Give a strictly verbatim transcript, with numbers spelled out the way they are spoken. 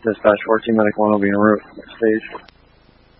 Dispatch fourteen Medic one will be en route. Stage.